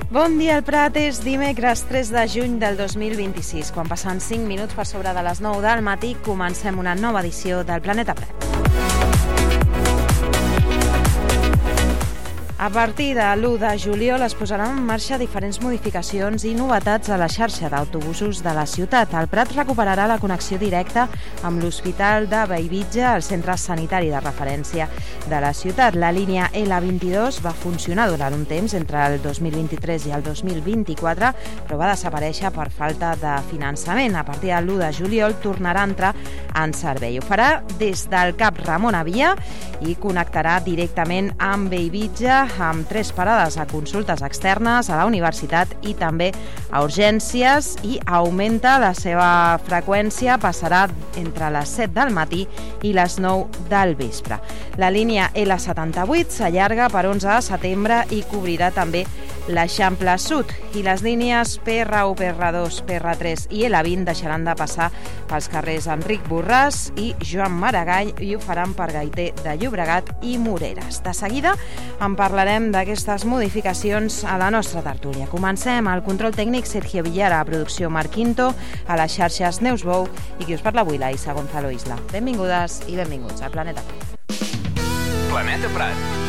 Bon dia, el Prat. És dimecres 3 de juny del 2026. Quan passen 5 minuts per sobre de les 9 del matí, comencem una nova edició del Planeta Prat. A partir de l'1 de juliol es posaran en marxa diferents modificacions i novetats a la xarxa d'autobusos de la ciutat. El Prat recuperarà la connexió directa amb l'Hospital de Bellvitge, el centre sanitari de referència de la ciutat. La línia L22 va funcionar durant un temps entre el 2023 i el 2024, però va desaparèixer per falta de finançament. A partir de l'1 de juliol tornarà a entrar en servei. Ho farà des del Cap Ramon a Via i connectarà directament amb Bellvitge, amb 3 parades a consultes externes, a la universitat i també a urgències, i augmenta la seva freqüència, passarà entre les 7 del matí i les 9 del vespre. La línia L78 s'allarga per 11 de setembre i cobrirà també l'Eixample Sud, i les línies PR1, PR2, PR3 i L20 deixaran de passar pels carrers Enric Borràs i Joan Maragall i ho faran per Gaiter de Llobregat i Moreres. De seguida en parlarem d'aquestes modificacions a la nostra tertúlia. Comencem. Al control tècnic Sergio Villara, a producció Marc Quinto, a les xarxes Neus Bou, i qui us parla avui, la Isa Gonzalo Isla. Benvingudes i benvinguts al Planeta Prat. Planeta Prat.